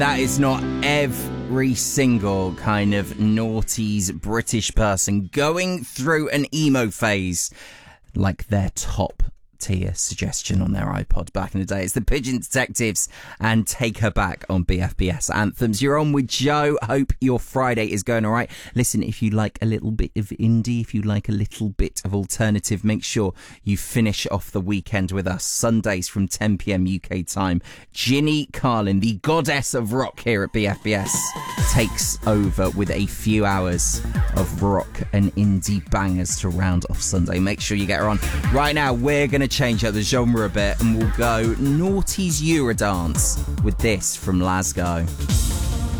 That is not every single kind of naughties British person going through an emo phase like their top tier suggestion on their iPod back in the day. It's the Pigeon Detectives and Take Her Back on BFBS Anthems. You're on with Joe. Hope your Friday is going all right. Listen, if you like a little bit of indie, if you like a little bit of alternative, make sure you finish off the weekend with us. Sundays from 10 p.m. UK time. Ginny Carlin, the goddess of rock here at BFBS, takes over with a few hours of rock and indie bangers to round off Sunday. Make sure you get her on. Right now, we're going to change up the genre a bit and we'll go noughties Eurodance with this from Lasgo.